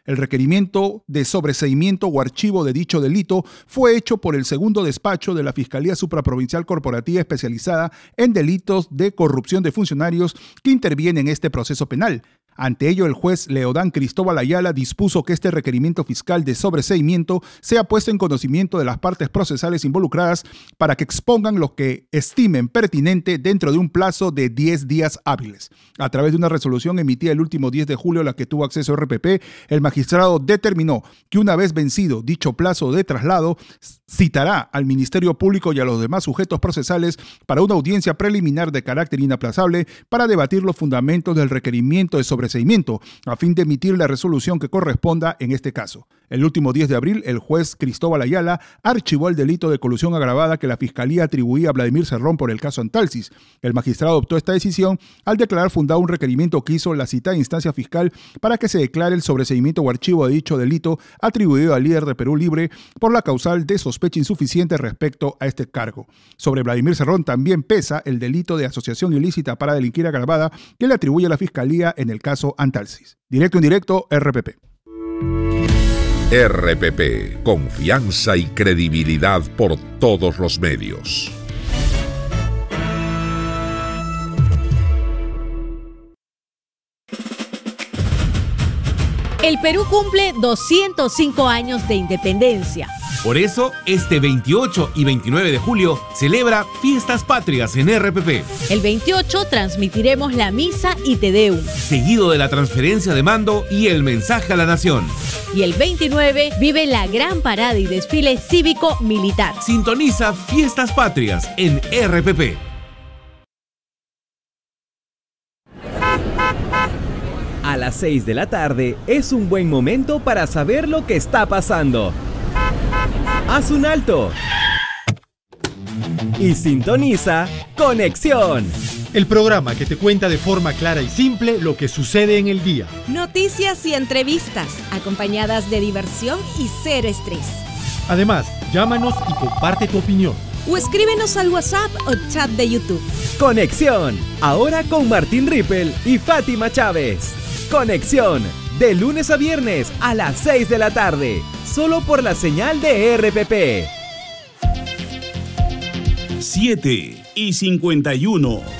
El requerimiento de sobreseimiento o archivo de dicho delito fue hecho por el segundo despacho de la Fiscalía Supraprovincial Corporativa Especializada en Delitos de Corrupción de Funcionarios que interviene en este proceso penal. Ante ello, el juez Leodán Cristóbal Ayala dispuso que este requerimiento fiscal de sobreseimiento sea puesto en conocimiento de las partes procesales involucradas para que expongan lo que estimen pertinente dentro de un plazo de 10 días hábiles. A través de una resolución emitida el último 10 de julio, a la que tuvo acceso RPP, el magistrado determinó que una vez vencido dicho plazo de traslado, citará al Ministerio Público y a los demás sujetos procesales para una audiencia preliminar de carácter inaplazable para debatir los fundamentos del requerimiento de sobreseimiento a fin de emitir la resolución que corresponda en este caso. El último 10 de abril, el juez Cristóbal Ayala archivó el delito de colusión agravada que la Fiscalía atribuía a Vladimir Cerrón por el caso Antalsis. El magistrado adoptó esta decisión al declarar fundado un requerimiento que hizo la citada instancia fiscal para que se declare el sobreseimiento o archivo de dicho delito atribuido al líder de Perú Libre por la causal de sospecha insuficiente respecto a este cargo. Sobre Vladimir Cerrón también pesa el delito de asociación ilícita para delinquir agravada que le atribuye a la Fiscalía en el caso Antalsis. Directo o indirecto, RPP. RPP, confianza y credibilidad por todos los medios. El Perú cumple 205 años de independencia. Por eso, este 28 y 29 de julio celebra Fiestas Patrias en RPP. El 28 transmitiremos la misa y Te Deum, seguido de la transferencia de mando y el mensaje a la nación. Y el 29 vive la gran parada y desfile cívico-militar. Sintoniza Fiestas Patrias en RPP. A las 6 de la tarde es un buen momento para saber lo que está pasando. Haz un alto y sintoniza Conexión, el programa que te cuenta de forma clara y simple lo que sucede en el día. Noticias y entrevistas, acompañadas de diversión y cero estrés. Además, llámanos y comparte tu opinión. O escríbenos al WhatsApp o chat de YouTube. Conexión, ahora con Martín Rippel y Fátima Chávez. Conexión, de lunes a viernes a las 6 de la tarde, solo por la señal de RPP. 7:51.